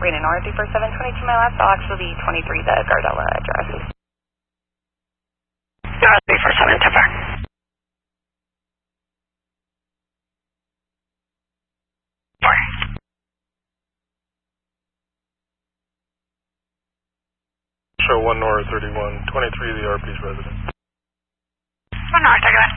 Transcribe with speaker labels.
Speaker 1: Reno North, 34722 my last, I'll actually be 23, the Gardella address.
Speaker 2: 347, tip back.
Speaker 3: Show 1 North 31, 23 the RP's resident.
Speaker 2: 1 North 31.